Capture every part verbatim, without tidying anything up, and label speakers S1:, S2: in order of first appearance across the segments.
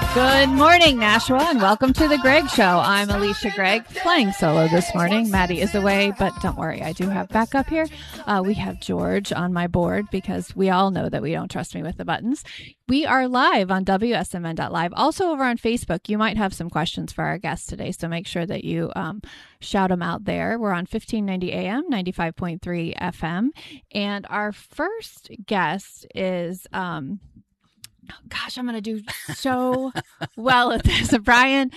S1: Good morning, Nashua, and welcome to the Greg Show. I'm Alicia Gregg, playing solo this morning. Maddie is away, but don't worry, I do have backup here. Uh, we have George on my board because we all know that we don't trust me with the buttons. We are live on W S M N dot live. Also over on Facebook, you might have some questions for our guests today, so make sure that you um, shout them out there. We're on fifteen ninety A M, ninety-five point three F M, and our first guest is... Um, Gosh, I'm going to do so well at this. Brian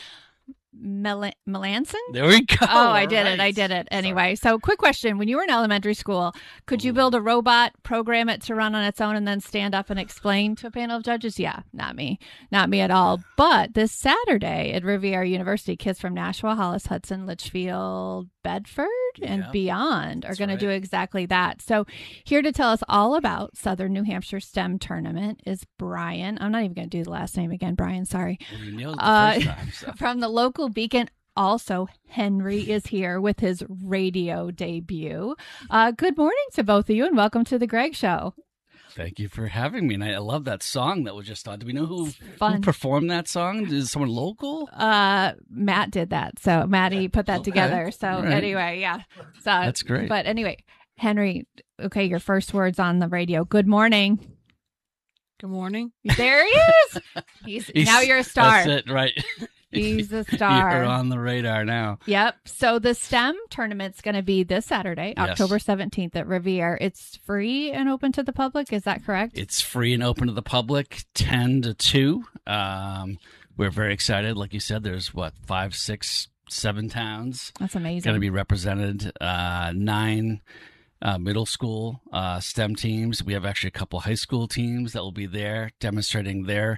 S1: Mel- Melanson?
S2: There we go.
S1: Oh, I did
S2: right.
S1: it. I did it. Anyway, so quick question. When you were in elementary school, could you build a robot, program it to run on its own, and then stand up and explain to a panel of judges? Yeah, not me. Not me at all. But this Saturday at Riviera University, kids from Nashua, Hollis, Hudson, Litchfield, Bedford, and
S2: Yeah,
S1: beyond are going
S2: right.
S1: to do exactly that. So here to tell us all about Southern New Hampshire STEM Tournament is Brian. I'm not even going to do the last name again. Brian, sorry.
S2: Well, you nailed it the
S1: Uh,
S2: first time, so.
S1: From the local Beacon. Also, Henry is here with his radio debut. Uh, good morning to both of you, and welcome to the Greg Show.
S2: Thank you for having me. And I, I love that song that was just on. Do we know who,
S1: Fun.
S2: who performed that song? Is it someone local?
S1: Uh, Matt did that. So Maddie put that
S2: Okay.
S1: together. So
S2: All right.
S1: anyway, yeah. So
S2: That's great.
S1: But anyway, Henry, okay, your first words on the radio. Good morning.
S3: Good morning.
S1: There he is. He's,
S2: He's-
S1: now you're a star.
S2: That's it, right?
S1: He's a star.
S2: You're on the radar now.
S1: Yep. So the STEM tournament's going to be this Saturday,
S2: Yes.
S1: October seventeenth at Riviera. It's free and open to the public. Is that correct?
S2: It's free and open to the public, ten to two. Um, we're very excited. Like you said, there's what, five, six, seven towns
S1: That's amazing.
S2: going to be represented. Uh, nine uh, middle school uh, STEM teams. We have actually a couple high school teams that will be there demonstrating their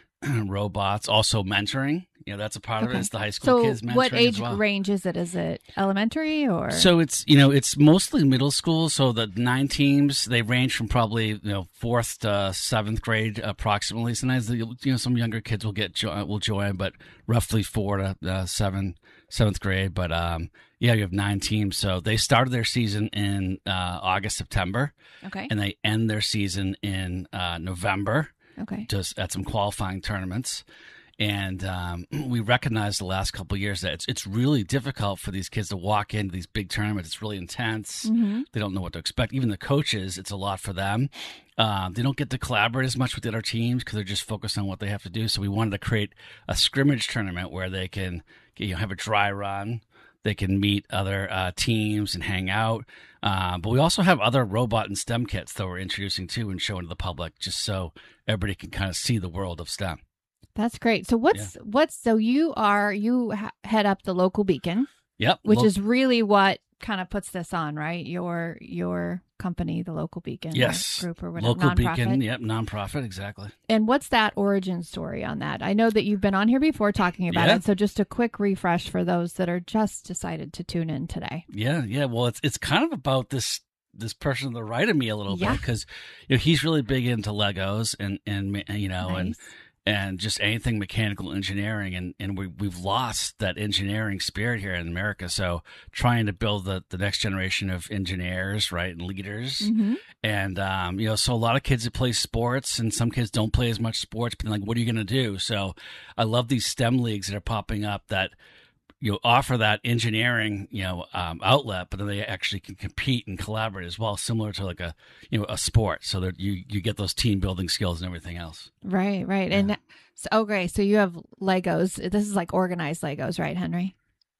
S2: robots. Also mentoring. You know, that's a part of it.
S1: Okay.
S2: It's the high school
S1: So
S2: kids mentoring
S1: what age
S2: as well.
S1: range is it? Is it elementary or?
S2: So it's, you know, it's mostly middle school. So the nine teams, they range from probably, you know, fourth to seventh grade approximately. Sometimes, the, you know, some younger kids will get, jo- will join, but roughly four to uh, seven, seventh grade. But, um, yeah, you have nine teams. So they started their season in uh, August, September,
S1: Okay.
S2: and they end their season in uh, November,
S1: Okay.
S2: just at some qualifying tournaments. And um, we recognized the last couple of years that it's it's really difficult for these kids to walk into these big tournaments. It's really intense.
S1: Mm-hmm.
S2: They don't know what to expect. Even the coaches, it's a lot for them. Um, they don't get to collaborate as much with the other teams because they're just focused on what they have to do. So we wanted to create a scrimmage tournament where they can, you know, have a dry run. They can meet other uh, teams and hang out. Uh, but we also have other robot and STEM kits that we're introducing too and showing to the public, just so everybody can kind of see the world of STEM.
S1: That's great. So what's what's so you are you ha- head up the local Beacon,
S2: Yep.
S1: which
S2: Lo-
S1: is really what kind of puts this on, right? Your your company, the local Beacon, or
S2: Yes.
S1: group or whatever,
S2: Local
S1: nonprofit.
S2: Beacon. Yep. Nonprofit. Exactly.
S1: And what's that origin story on that? I know that you've been on here before talking about
S2: Yeah.
S1: it. So just a quick refresh for those that are just decided to tune in today.
S2: Yeah. Yeah. Well, it's it's kind of about this this person to the right of me a little
S1: Yeah.
S2: bit because you know he's really big into Legos and and you know and
S1: Nice.
S2: and just anything mechanical engineering and and we we've lost that engineering spirit here in America. So trying to build the the next generation of engineers, right, and leaders.
S1: Mhm.
S2: And, um, you know, so a lot of kids that play sports and some kids don't play as much sports, but like, what are you going to do? So I love these STEM leagues that are popping up that, you know, offer that engineering, you know, um, outlet, but then they actually can compete and collaborate as well, similar to like a, you know, a sport. So that you, you get those team building skills and everything else.
S1: Right, right. And so, okay, so you have Legos. This is like organized Legos, right, Henry?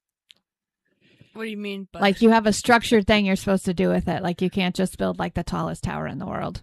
S3: What do you mean? By
S1: Like you have a structured thing you're supposed to do with it. Like you can't just build like the tallest tower in the world.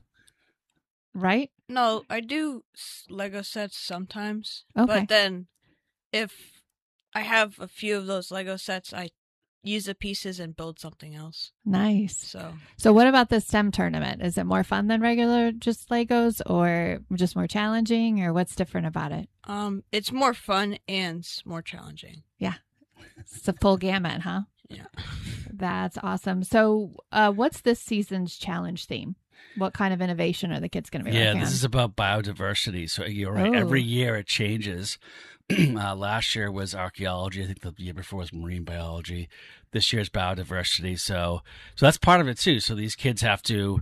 S1: Right?
S3: no, I do s- Lego sets sometimes.
S1: Okay.
S3: But then, if I have a few of those Lego sets, I use the pieces and build something else.
S1: Nice.
S3: So
S1: So what about the STEM tournament? Is it more fun than regular just Legos or just more challenging or what's different about it?
S3: um, it's more fun and s- more challenging.
S1: It's a full gamut, huh?
S3: Yeah.
S1: That's awesome. So uh, what's this season's challenge theme? What kind of innovation are the kids going to be
S2: Yeah,
S1: working
S2: this
S1: on?
S2: is about biodiversity. So you're right.
S1: Oh.
S2: Every year it changes. uh, last year was archaeology. I think the year before was marine biology. This year's biodiversity. So, so that's part of it too. So these kids have to,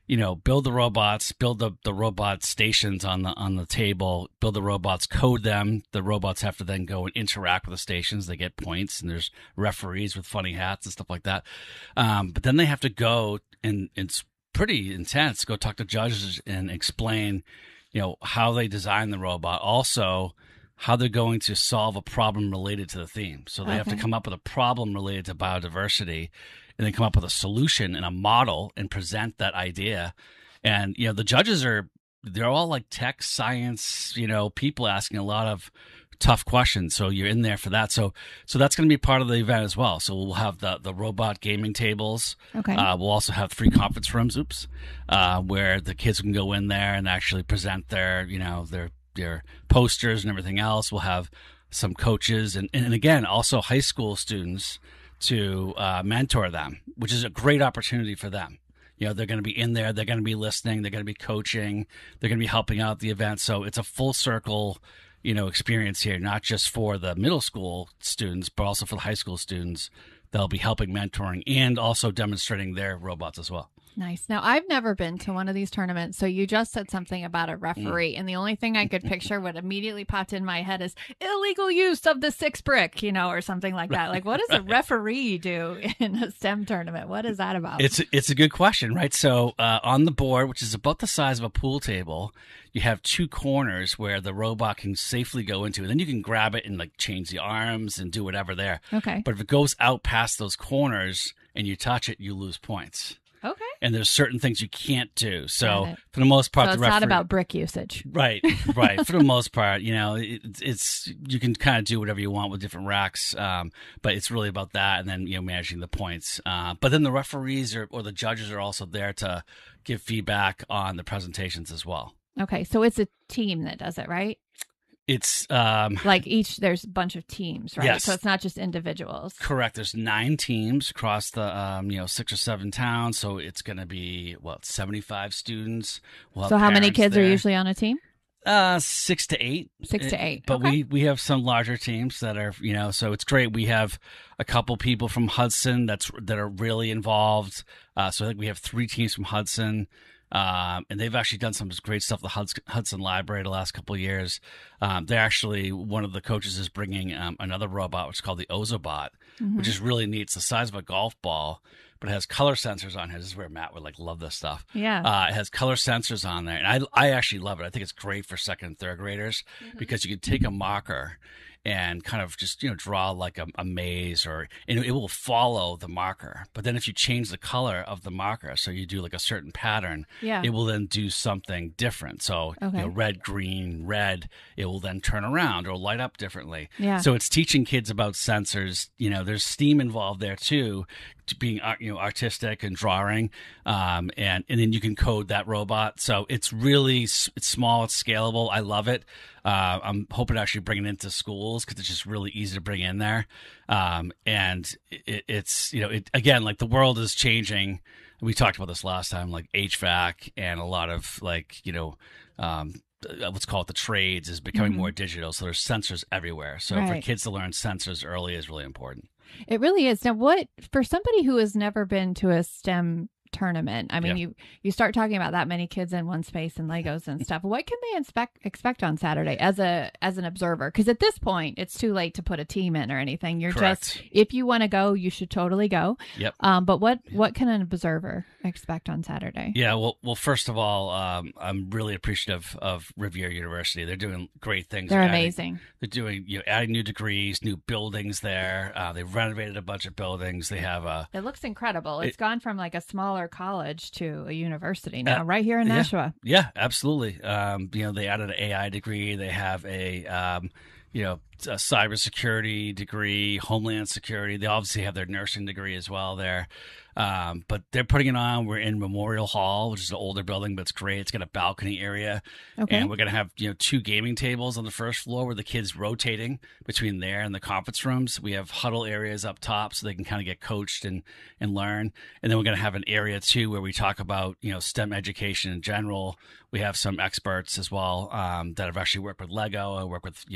S2: you know, build the robots, build the, the robot stations on the on the table, build the robots, code them. The robots have to then go and interact with the stations. They get points, and there's referees with funny hats and stuff like that. Um, but then they have to go, and it's pretty intense, go talk to judges and explain, you know, how they design the robot. Also, how they're going to solve a problem related to the theme. So they okay. have to come up with a problem related to biodiversity, and then come up with a solution and a model and present that idea. And, you know, the judges are, they're all like tech, science, you know, people asking a lot of tough questions. So you're in there for that. So, so that's going to be part of the event as well. So we'll have the, the robot gaming tables.
S1: Okay.
S2: Uh, we'll also have three conference rooms, oops, uh, where the kids can go in there and actually present their, you know, their, their posters and everything else. We'll have some coaches and, and again, also high school students to uh, mentor them, which is a great opportunity for them. You know, they're going to be in there, they're going to be listening, they're going to be coaching, they're going to be helping out the event. So it's a full circle, you know, experience here, not just for the middle school students, but also for the high school students. They'll be helping mentoring and also demonstrating their robots as well.
S1: Nice. Now, I've never been to one of these tournaments, so you just said something about a referee, mm. and the only thing I could picture, what immediately popped in my head is illegal use of the six brick, you know, or something like that. Like, what does right. a referee do in a STEM tournament? What is that about?
S2: It's it's a good question, right? So uh, on the board, which is about the size of a pool table, you have two corners where the robot can safely go into, and then you can grab it and like change the arms and do whatever there.
S1: Okay.
S2: But if it goes out past those corners and you touch it, you lose points.
S1: Okay.
S2: And there's certain things you can't do. So for the most part,
S1: so it's
S2: the referee,
S1: not about brick usage.
S2: Right, right. For the most part, you know, it, it's you can kind of do whatever you want with different racks, um, but it's really about that, and then you know managing the points. Uh, but then the referees are, or the judges are also there to give feedback on the presentations as well.
S1: Okay, so it's a team that does it, right?
S2: It's um,
S1: like each, there's a bunch of teams, right?
S2: Yes.
S1: So it's not just individuals.
S2: Correct. There's nine teams across the, um, you know, six or seven towns. So it's going to be, what, seventy-five students. We'll
S1: so how many kids
S2: there.
S1: are usually on a team?
S2: Uh, six to eight.
S1: Six to eight.
S2: But
S1: okay.
S2: we, we have some larger teams that are, you know, so it's great. We have a couple people from Hudson that's that are really involved. Uh, so I think we have three teams from Hudson. Um, and they've actually done some great stuff. The Hudson, Hudson Library the last couple of years. Um, they're actually, one of the coaches is bringing um, another robot, which is called the Ozobot, mm-hmm. which is really neat. It's the size of a golf ball, but it has color sensors on here. This is where Matt would like love this stuff.
S1: Yeah.
S2: Uh, it has color sensors on there. And I, I actually love it. I think it's great for second and third graders mm-hmm. because you can take a marker and kind of just, you know, draw like a, a maze, or and it will follow the marker. But then if you change the color of the marker, so you do like a certain pattern,
S1: yeah.
S2: it will then do something different. So, okay. you know, red, green, red, it will then turn around or light up differently.
S1: Yeah.
S2: So it's teaching kids about sensors. You know, there's STEAM involved there too, to being, you know, artistic and drawing. Um, and, and then you can code that robot. So it's really, it's small, it's scalable. I love it. Uh, I'm hoping to actually bring it into schools because it's just really easy to bring in there. Um, and it, it's, you know, it, again, like the world is changing. We talked about this last time, like H V A C and a lot of like, you know, um, let's call it the trades is becoming mm-hmm. more digital. So there's sensors everywhere. So
S1: right.
S2: for kids to learn sensors early is really important.
S1: It really is. Now, what, for somebody who has never been to a STEM tournament, I mean, yeah. you you start talking about that many kids in one space and Legos and stuff. What can they expect expect on Saturday as a as an observer? Because at this point, it's too late to put a team in or anything. You're
S2: Correct.
S1: just, if you want to go, you should totally go.
S2: Yep.
S1: Um, but what what can an observer expect on Saturday?
S2: Yeah. Well, well, first of all, um, I'm really appreciative of Rivier University. They're doing great things.
S1: They're
S2: they're
S1: amazing.
S2: Adding, they're doing you know adding new degrees, new buildings there. Uh, they've renovated a bunch of buildings. They have a.
S1: It looks incredible. It's it, gone from like a smaller college to a university now,
S2: uh,
S1: right here in
S2: yeah,
S1: Nashua.
S2: Yeah, absolutely. Um, you know, they added an A I degree. They have a, um, you know, a cybersecurity degree, homeland security. They obviously have their nursing degree as well there. Um, but they're putting it on. We're in Memorial Hall, which is an older building, but it's great. It's got a balcony area.
S1: Okay.
S2: And we're going to have, you know, two gaming tables on the first floor where the kids rotating between there and the conference rooms. We have huddle areas up top so they can kind of get coached and, and learn. And then we're going to have an area too where we talk about, you know, STEM education in general. We have some experts as well um, that have actually worked with Lego and work with, you know,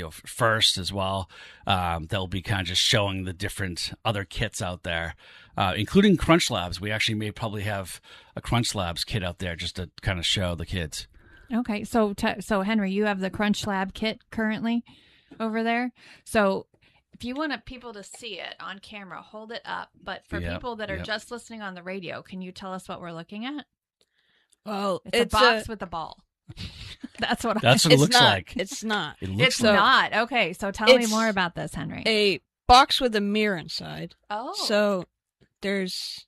S2: first as well. Um, they'll be kind of just showing the different other kits out there, uh, including Crunch Labs. We actually may probably have a Crunch Labs kit out there just to kind of show the kids.
S1: Okay, so t- so Henry, you have the Crunch Lab kit currently over there. So if you want people to see it on camera, hold it up. But for
S2: Yep,
S1: people that are
S2: yep.
S1: just listening on the radio, can you tell us what we're looking at?
S3: Well,
S1: It's,
S3: it's
S1: a box
S3: a-
S1: with a ball. That's what
S2: That's
S1: I.
S2: what it
S3: it's
S2: looks
S3: not.
S2: like.
S3: It's not.
S2: It
S1: It's
S2: looks
S3: so-
S2: like
S1: not okay. So tell me
S3: It's
S1: more about this, Henry.
S3: A box with a mirror inside.
S1: oh,
S3: So there's.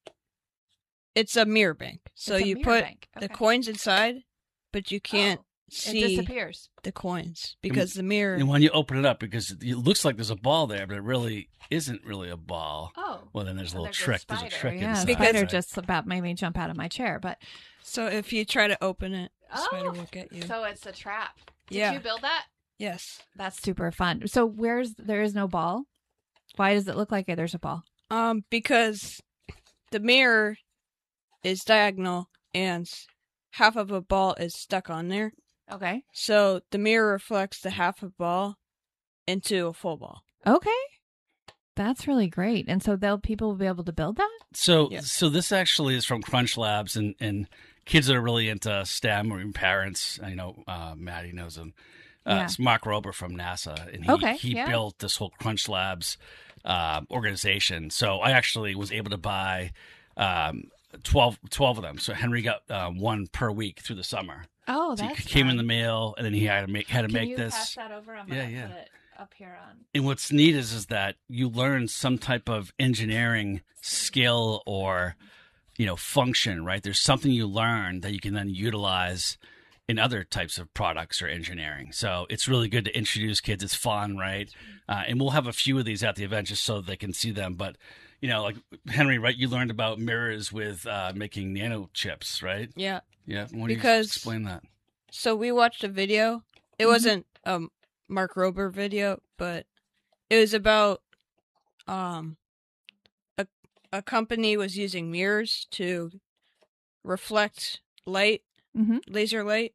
S3: It's a mirror bank. So
S1: it's a
S3: you
S1: mirror
S3: put
S1: bank.
S3: the
S1: Okay.
S3: coins inside, but you can't
S1: Oh, It
S3: see
S1: disappears.
S3: the coins because the mirror.
S2: and when you open it up, because it looks like there's a ball there, but it really isn't really a ball.
S1: Oh,
S2: Well, then there's a
S1: Oh,
S2: little
S1: there's
S2: trick.
S1: spider.
S2: There's a trick
S1: Yeah,
S2: inside.
S1: the spider
S2: right?
S1: just about made me jump out of my chair. But
S3: So if you try to open it, the spider
S1: Oh,
S3: will get you.
S1: so it's a trap. Did
S3: Yeah.
S1: you build that?
S3: Yes.
S1: That's super fun. So where's there is no ball? Why does it look like there's a ball?
S3: Um, because the mirror is diagonal and half of a ball is stuck on there.
S1: Okay.
S3: So the mirror reflects the half of ball into a full ball.
S1: Okay. That's really great. And so they'll people will be able to build that?
S2: So,
S3: Yeah.
S2: so this actually is from Crunch Labs, and, and kids that are really into STEM or even parents. I know uh, Maddie knows him. Uh,
S1: Yeah.
S2: It's Mark Rober from NASA, and he
S1: Okay,
S2: he
S1: yeah.
S2: built this whole Crunch Labs uh, organization. So I actually was able to buy um, twelve, twelve of them. So Henry got uh, one per week through the summer.
S1: Oh,
S2: So
S1: that's
S2: it came in
S1: fun.
S2: the mail, and then he had to make had to
S1: Can
S2: make
S1: you
S2: this.
S1: pass that over? I'm
S2: Yeah,
S1: gonna
S2: yeah.
S1: put it up here on.
S2: And what's neat is is that you learn some type of engineering skill or, you know, function, right? There's something you learn that you can then utilize in other types of products or engineering. So it's really good to introduce kids. It's fun, right? Uh, and we'll have a few of these at the event just so they can see them. But, you know, like Henry, right? You learned about mirrors with uh, making nano chips, right?
S3: Yeah.
S2: Yeah. Why don't you
S3: Because-
S2: explain that?
S3: So we watched a video. It
S1: Mhm.
S3: wasn't a Mark Rober video, but it was about um a a company was using mirrors to reflect light,
S1: Mhm.
S3: laser light,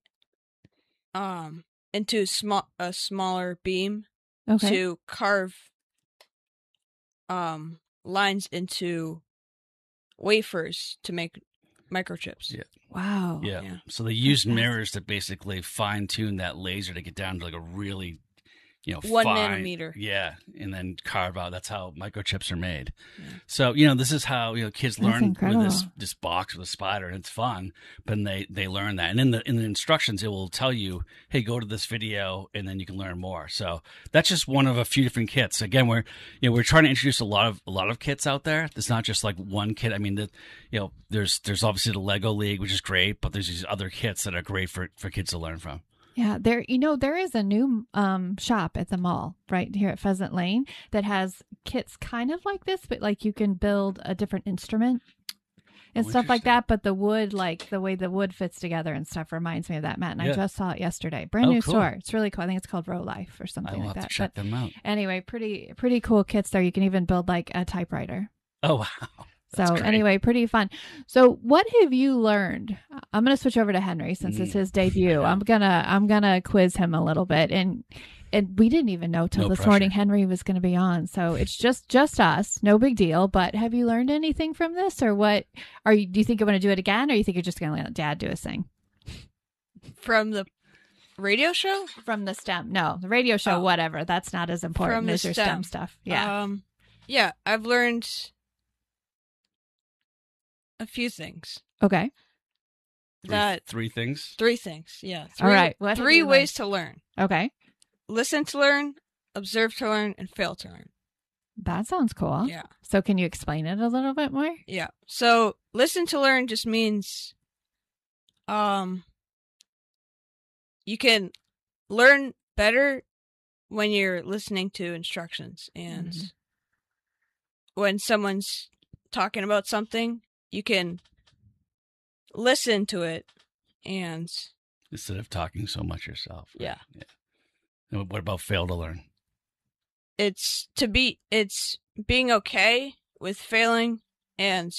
S3: um into small a smaller beam
S1: Okay.
S3: to carve um lines into wafers to make microchips.
S2: Yeah.
S1: Wow.
S2: Yeah.
S3: yeah.
S2: So they use
S1: That's
S2: mirrors to basically fine tune that laser to get down to like a really, you know,
S3: One
S2: fine,
S3: nanometer.
S2: Yeah, and then carve out. That's how microchips are made.
S3: Yeah.
S2: So you know, this is how you know kids
S1: That's
S2: learn with this
S1: incredible.
S2: this box with a spider, and it's fun. But then they they learn that, and in the in the instructions, it will tell you, hey, go to this video, and then you can learn more. So that's just one of a few different kits. Again, we're you know we're trying to introduce a lot of a lot of kits out there. It's not just like one kit. I mean, the you know there's there's obviously the Lego League, which is great, but there's these other kits that are great for for kids to learn from.
S1: Yeah, there you know there is a new um shop at the mall right here at Pheasant Lane that has kits kind of like this, but like you can build a different instrument and
S2: Oh,
S1: stuff like
S2: interesting.
S1: that. But the wood, like the way the wood fits together and stuff, reminds me of that, Matt. And I
S2: Yeah.
S1: just saw it yesterday. Brand
S2: Oh,
S1: new
S2: cool.
S1: store. It's really cool. I think it's called Row Life or
S2: I
S1: something
S2: will
S1: like
S2: have
S1: that.
S2: to check
S1: But
S2: them out.
S1: anyway, pretty pretty cool kits there. You can even build like a typewriter.
S2: Oh wow. That's
S1: So
S2: great.
S1: anyway, pretty fun. So what have you learned? I'm going to switch over to Henry since it's
S2: Mm.
S1: his debut. I'm going to I'm going to quiz him a little bit, and and we didn't even know till
S2: No
S1: this
S2: pressure.
S1: morning Henry was going to be on. So it's just just us. No big deal, but have you learned anything from this, or what are you do you think you're going to do it again, or you think you're just going to let Dad do his thing?
S3: From the radio show?
S1: From the STEM. No, the radio show
S3: Oh.
S1: whatever. That's not as important
S3: From the
S1: as your STEM
S3: STEM.
S1: stuff. Yeah.
S3: Um, yeah, I've learned a few things.
S1: Okay.
S2: Three,
S3: That
S2: three things.
S3: three things. Yeah.
S1: All
S3: Three,
S1: right, what have
S3: three
S1: you
S3: ways to learn:
S1: Okay.
S3: listen to learn, observe to learn, and fail to learn.
S1: That sounds cool.
S3: Yeah.
S1: So can you explain it a little bit more?
S3: Yeah. So listen to learn just means, um, you can learn better when you're listening to instructions, and
S1: Mhm.
S3: when someone's talking about something, you can listen to it, and
S2: Instead of talking so much yourself.
S3: yeah,
S2: And what about fail to learn?
S3: it's to be it's being okay with failing and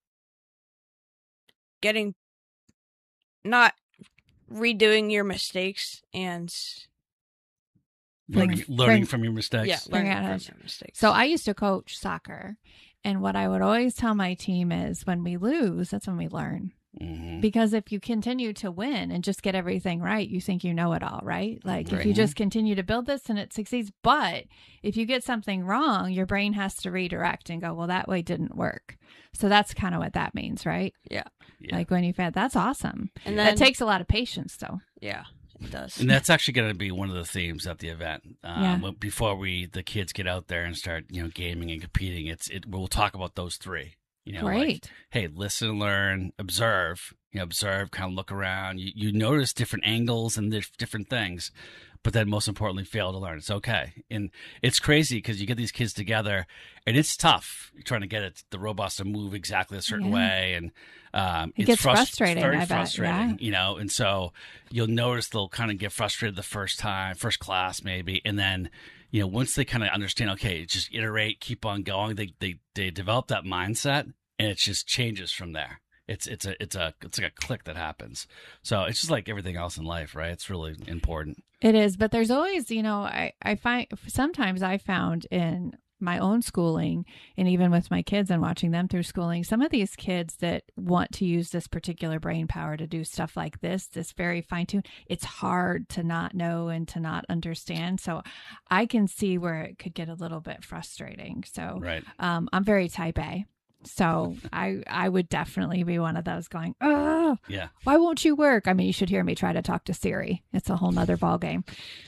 S3: getting not redoing your mistakes and
S2: learning,
S1: bring-
S2: learning
S1: bring-
S2: from your mistakes.
S3: Yeah,
S1: Bring
S3: learning
S1: it
S3: from
S1: out.
S3: their mistakes.
S1: So I used to coach soccer, and what I would always tell my team is when we lose, that's when we learn.
S2: hmm
S1: Because if you continue to win and just get everything right, you think you know it all, right? Like if
S2: Right.
S1: you just continue to build this and it succeeds, but if you get something wrong, your brain has to redirect and go, well, that way didn't work. So that's kind of what that means, right?
S3: yeah,
S2: Yeah.
S1: Like when you've had, that's awesome.
S3: and then
S1: That takes a lot of patience, though.
S3: yeah, it does.
S2: And that's actually going to be one of the themes at the event. Um,
S1: Yeah.
S2: when- Before we the kids get out there and start, you know, gaming and competing, it's it. We'll talk about those three. You know, like,
S1: Great.
S2: hey, listen, learn, observe. You know, observe, kind of look around. You you notice different angles and dif- different things, but then most importantly, fail to learn. It's okay, and it's crazy because you get these kids together, and it's tough. You're trying to get it the robots to move exactly a certain
S1: Yeah.
S2: way, and um,
S1: It
S2: it's
S1: gets
S2: frust-
S1: frustrating,
S2: Very
S1: I bet,
S2: frustrating,
S1: yeah.
S2: you know. And so you'll notice they'll kind of get frustrated the first time, first class maybe, and then you know once they kind of understand, okay, just iterate, keep on going. They they they develop that mindset, and it just changes from there. It's it's a it's a it's like a click that happens. So it's just like everything else in life, right? It's really important.
S1: It is, but there's always, you know, I, I find sometimes I found in my own schooling and even with my kids and watching them through schooling, some of these kids that want to use this particular brain power to do stuff like this, this very fine tuned, it's hard to not know and to not understand. So I can see where it could get a little bit frustrating. So
S2: Right.
S1: um, I'm very type A. So I I would definitely be one of those going, oh,
S2: Yeah.
S1: why won't you work? I mean, you should hear me try to talk to Siri. It's a whole nother ballgame.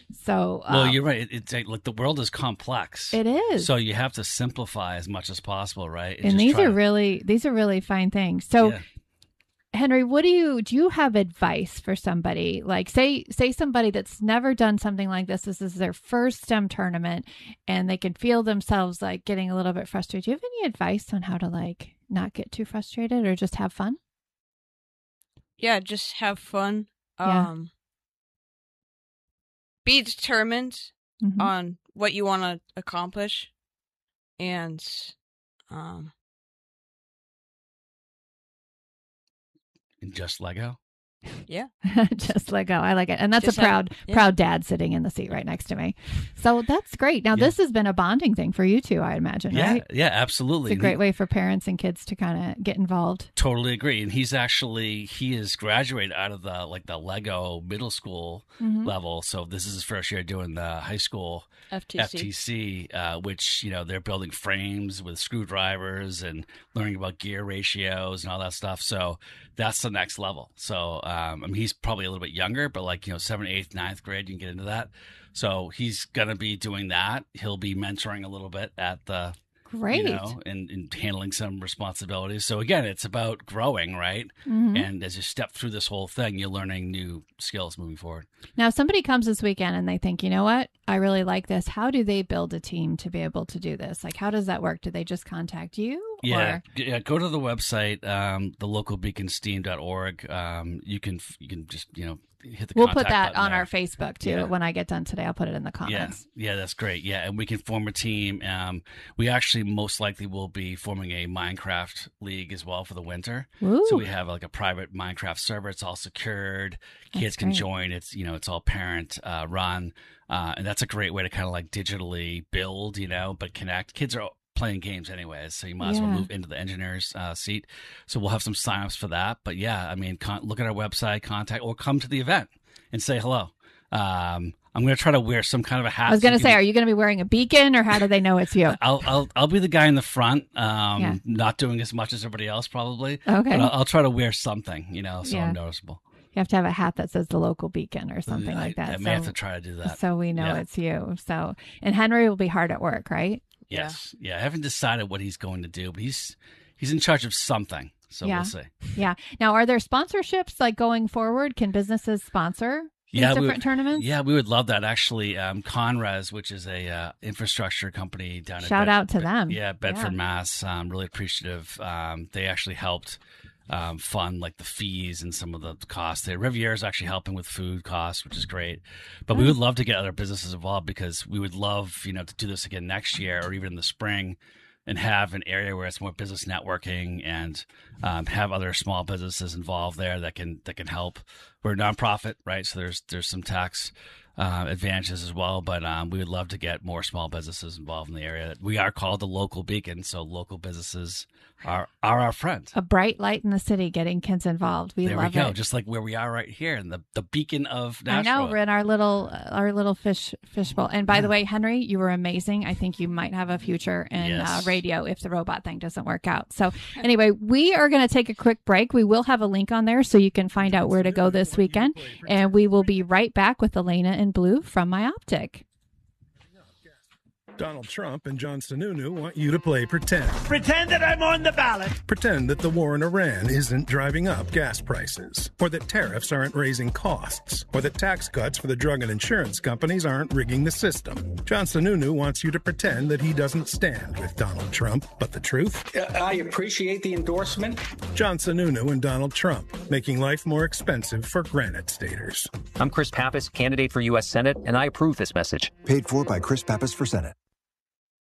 S1: So
S2: Well,
S1: um,
S2: you're right. It, it's like, like the world is complex.
S1: it is.
S2: So you have to simplify as much as possible, right?
S1: and
S2: just
S1: these
S2: try
S1: are
S2: to-
S1: really these are really fine things. So
S2: Yeah.
S1: Henry, what do you do you have advice for somebody? Like say say somebody that's never done something like this. This is their first STEM tournament and they can feel themselves like getting a little bit frustrated. Do you have any advice on how to like not get too frustrated or just have fun?
S3: yeah, just have fun.
S1: Yeah.
S3: Um, be determined
S1: Mhm.
S3: on what you want to accomplish, and um,
S2: And just Lego.
S3: yeah,
S1: Just let go. I like it. And that's
S3: Just
S1: a
S3: have-
S1: proud,
S3: yeah.
S1: proud dad sitting in the seat right next to me. So that's great. Now,
S2: Yeah.
S1: this has been a bonding thing for you two, I imagine,
S2: Yeah.
S1: right?
S2: Yeah. Absolutely.
S1: It's a
S2: And
S1: great
S2: he-
S1: way for parents and kids to kind of get involved.
S2: Totally agree. And he's actually he is graduated out of the like the Lego middle school
S1: Mhm.
S2: level. So this is his first year doing the high school
S3: F T C.
S2: F T C, uh, which you know they're building frames with screwdrivers and learning about gear ratios and all that stuff. So that's the next level. So um, I mean, he's probably a little bit younger, but like you know, seventh, eighth, ninth grade, you can get into that. So he's gonna be doing that. He'll be mentoring a little bit at the
S1: Great.
S2: you know, and, and handling some responsibilities. So again, it's about growing, right?
S1: Mhm.
S2: And as you step through this whole thing, you're learning new skills moving forward.
S1: Now, if somebody comes this weekend and they think, you know what, I really like this. How do they build a team to be able to do this? Like, how does that work? Do they just contact you?
S2: Yeah,
S1: Or?
S2: yeah. Go to the website, um, the local beacon steam dot org. Um, you can you can just you know hit the.
S1: We'll put
S2: contact
S1: that
S2: button
S1: on
S2: there.
S1: our Facebook too.
S2: Yeah.
S1: When I get done today, I'll put it in the
S2: Yeah,
S1: comments.
S2: yeah, that's great. Yeah, and we can form a team. Um, we actually most likely will be forming a Minecraft league as well for the winter.
S1: Ooh.
S2: So we have like a private Minecraft server. It's all secured. Kids
S1: That's
S2: can
S1: great.
S2: join. It's you know it's all parent uh, run, uh, and that's a great way to kind of like digitally build, you know, but connect. Kids are playing games anyways, so you might as well
S1: Yeah.
S2: move into the engineer's uh, seat. So we'll have some signups for that. But yeah, I mean, con- look at our website, contact, or come to the event and say hello. Um, I'm going to try to wear some kind of a hat.
S1: I was
S2: so
S1: going to
S2: you
S1: say,
S2: can-
S1: are you going to be wearing a beacon or how do they know it's you?
S2: I'll I'll I'll be the guy in the front, um,
S1: Yeah.
S2: not doing as much as everybody else probably.
S1: Okay.
S2: But I'll, I'll try to wear something, you know, so
S1: Yeah.
S2: I'm noticeable.
S1: You have to have a hat that says the local beacon or something
S2: I,
S1: like that.
S2: I may
S1: so,
S2: have to try to do that.
S1: so we know
S2: Yeah.
S1: it's you. So, and Henry will be hard at work, right?
S2: Yes, yeah. I haven't decided what he's going to do, but he's he's in charge of something, so
S1: Yeah.
S2: we'll see.
S1: Yeah. Now, are there sponsorships like going forward? Can businesses sponsor these
S2: Yeah, we
S1: different
S2: would-
S1: tournaments?
S2: Yeah, we would love that. Actually, um, Conres, which is a uh, infrastructure company down in
S1: Shout
S2: Bed-
S1: out to them.
S2: Yeah, Bedford,
S1: Yeah.
S2: Mass. Um, really appreciative. Um, they actually helped um, fund like the fees and some of the costs. There, Riviera is actually helping with food costs, which is great. But we would love to get other businesses involved because we would love, you know, to do this again next year or even in the spring, and have an area where it's more business networking and um, have other small businesses involved there that can that can help. We're a nonprofit, right? So there's there's some tax uh, advantages as well. But um, we would love to get more small businesses involved in the area. We are called the local beacon, so local businesses are are our friend.
S1: A bright light in the city, getting kids involved. We
S2: there
S1: love
S2: we go,
S1: it.
S2: just like where we are right here in the, the beacon of Nashua.
S1: I know, we're in our little uh, our little fish fishbowl. And by yeah. the way, Henry, you were amazing. I think you might have a future in yes. uh, radio if the robot thing doesn't work out. So anyway, we are going to take a quick break. We will have a link on there so you can find out where to go this weekend. And we will be right back with Elena in Blue from My Optic.
S4: Donald Trump and John Sununu want you to play pretend.
S5: Pretend that I'm on the ballot.
S4: Pretend that the war in Iran isn't driving up gas prices, or that tariffs aren't raising costs, or that tax cuts for the drug and insurance companies aren't rigging the system. John Sununu wants you to pretend that he doesn't stand with Donald Trump, but the truth?
S6: I appreciate the endorsement.
S4: John Sununu and Donald Trump, making life more expensive for Granite Staters.
S7: I'm Chris Pappas, candidate for U S Senate, and I approve this message.
S8: Paid for by Chris Pappas for Senate.